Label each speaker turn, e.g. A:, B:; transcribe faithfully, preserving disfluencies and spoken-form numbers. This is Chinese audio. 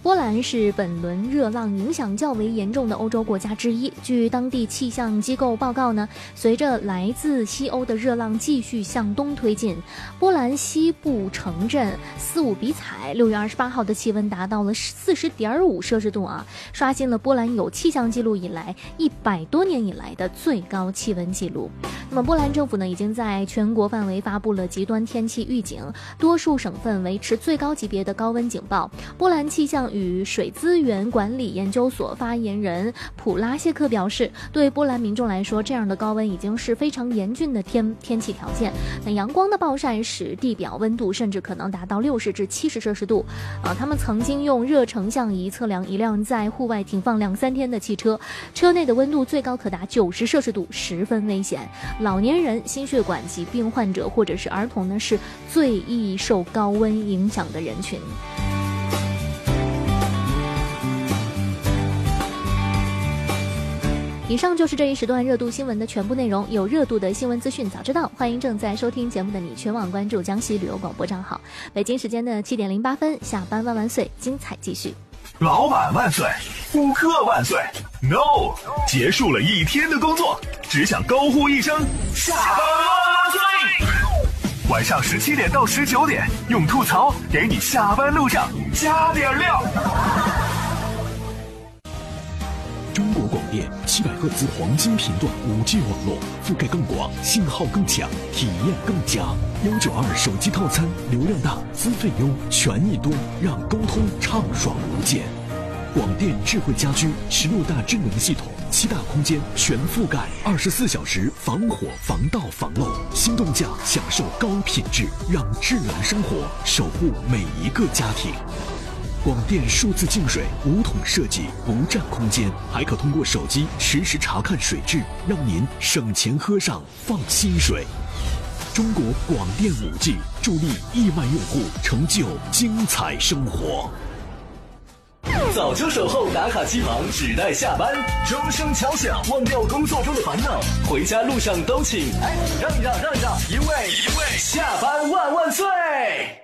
A: 波兰是本轮热浪影响较为严重的欧洲国家之一。据当地气象机构报告呢，随着来自西欧的热浪继续向东推进，波兰西部城镇斯伍比采六月二十八号的气温达到了四十点五摄氏度啊，刷新了波兰有气象记录以来一百多年以来的最高气温记录。那么波兰政府呢，已经在全国范围发布了极端天气预警，多数省份维持最高级别的高温警报。波兰气象与水资源管理研究所发言人普拉谢克表示，对波兰民众来说，这样的高温已经是非常严峻的天天气条件。那阳光的暴晒使地表温度甚至可能达到六十至七十摄氏度啊！他们曾经用热成像仪测量一辆在户外停放两三天的汽车，车内的温度最高可达九十摄氏度，十分危险。老年人、心血管疾病患者或者是儿童呢，是最易受高温影响的人群。以上就是这一时段热度新闻的全部内容。有热度的新闻资讯早知道，欢迎正在收听节目的你全网关注江西旅游广播账号。北京时间的七点零八分，下班万万岁，精彩继续。
B: 老板万岁，顾客万岁 ，No， 结束了一天的工作，只想高呼一声下班万岁。晚上十七点到十九点，用吐槽给你下班路上加点料。
C: 中国广电七百赫兹黄金频段 五 G 网络，覆盖更广，信号更强，体验更佳。一九二手机套餐，流量大，资费优，权益多，让沟通畅爽无间。广电智慧家居十六大智能系统，七大空间全覆盖，二十四小时防火、防盗、防漏。心动价享受高品质，让智能生活守护每一个家庭。广电数字净水无桶设计，不占空间，还可通过手机实时查看水质，让您省钱喝上放心水。中国广电 五 G 助力亿万用户成就精彩生活。
D: 早就守候打卡机旁，只待下班，钟声敲响，忘掉工作中的烦恼，回家路上都请哎让一让让一让，因为因为下班万万岁。